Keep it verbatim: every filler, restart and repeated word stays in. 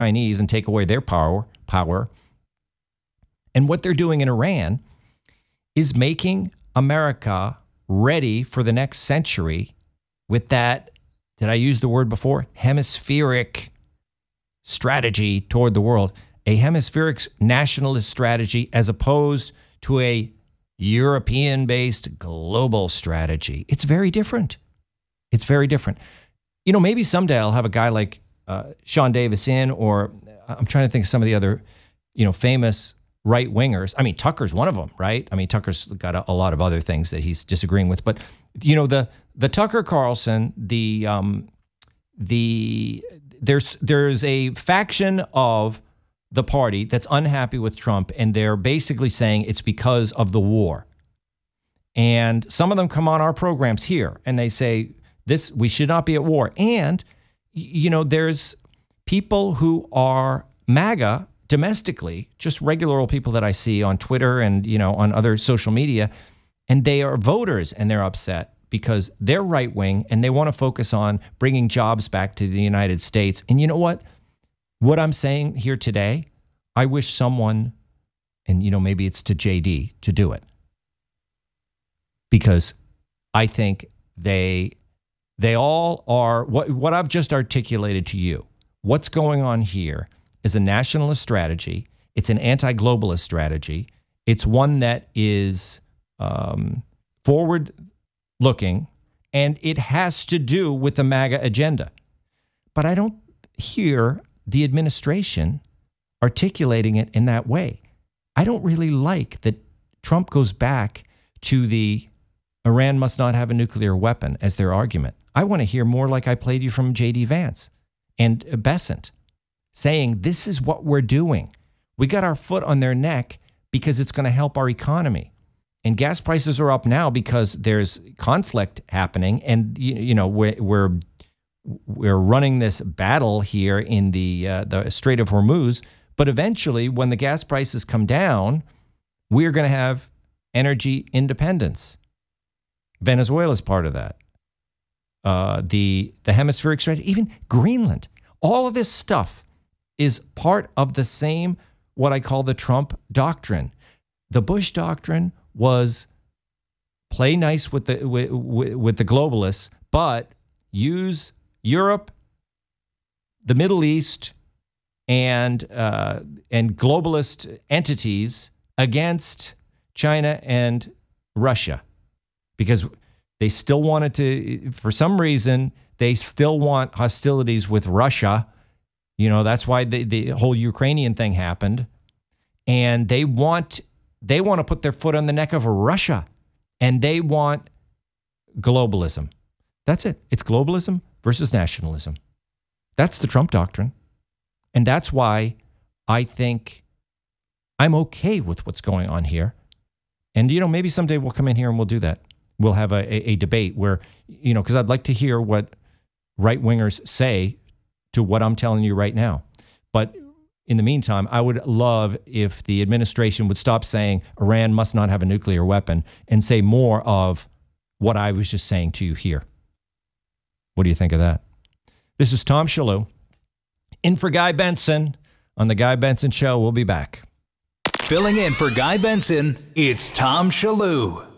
Chinese and take away their power. Power. And what they're doing in Iran is making America ready for the next century with that, did I use the word before? Hemispheric strategy toward the world. A hemispheric nationalist strategy as opposed to a European-based global strategy. It's very different. It's very different. You know, maybe someday I'll have a guy like uh, Sean Davis in, or I'm trying to think of some of the other, you know, famous right-wingers. I mean, Tucker's one of them, right? I mean, Tucker's got a, a lot of other things that he's disagreeing with. But, you know, the the Tucker Carlson, the um, the there's there's a faction of the party that's unhappy with Trump, and they're basically saying it's because of the war. And some of them come on our programs here, and they say, this, we should not be at war. And, you know, there's people who are MAGA domestically, just regular old people that I see on Twitter and, you know, on other social media, and they are voters, and they're upset because they're right wing and they want to focus on bringing jobs back to the United States. And you know what? What I'm saying here today, I wish someone, and, you know, maybe it's to J D to do it, because I think they they all are what what I've just articulated to you. What's going on here is a nationalist strategy. It's an anti-globalist strategy. It's one that is um, forward-looking, and it has to do with the MAGA agenda. But I don't hear the administration articulating it in that way. I don't really like that Trump goes back to the Iran must not have a nuclear weapon as their argument. I want to hear more like I played you from J D Vance and Bessent saying this is what we're doing. We got our foot on their neck because it's going to help our economy. And gas prices are up now because there's conflict happening, and you, you know we're, we're we're running this battle here in the uh, the Strait of Hormuz. But eventually, when the gas prices come down, we're going to have energy independence. Venezuela is part of that. Uh, the the hemispheric strategy, even Greenland, all of this stuff is part of the same, what I call the Trump doctrine. The Bush doctrine was play nice with the with, with the globalists, but use Europe, the Middle East, and uh, and globalist entities against China and Russia, because they still wanted to, for some reason, they still want hostilities with Russia. You know, that's why the, the whole Ukrainian thing happened. And they want they want to put their foot on the neck of Russia. And they want globalism. That's it. It's globalism versus nationalism. That's the Trump doctrine. And that's why I think I'm okay with what's going on here. And, you know, maybe someday we'll come in here and we'll do that. We'll have a, a, a debate where, you know, because I'd like to hear what right-wingers say to what I'm telling you right now. But in the meantime, I would love if the administration would stop saying Iran must not have a nuclear weapon and say more of what I was just saying to you here. What do you think of that? This is Tom Shillue, in for Guy Benson on The Guy Benson Show. We'll be back. Filling in for Guy Benson, it's Tom Shillue.